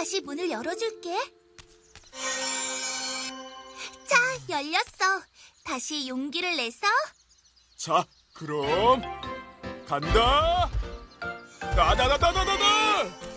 다시 문을 열어줄게. 자, 열렸어. 다시 용기를 내서. 자, 그럼 간다. 나나나나나나나.